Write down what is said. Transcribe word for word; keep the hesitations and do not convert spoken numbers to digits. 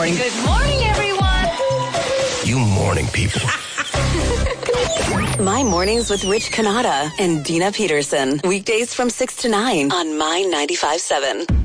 morning. Good morning, everyone. You morning people. My Mornings with Rich Canada and Dina Peterson. Weekdays from six to nine on My ninety-five point seven.